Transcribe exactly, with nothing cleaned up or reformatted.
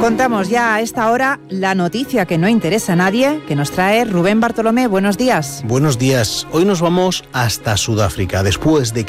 Contamos ya a esta hora la noticia que no interesa a nadie, que nos trae Rubén Bartolomé. Buenos días. Buenos días. Hoy nos vamos hasta Sudáfrica, después de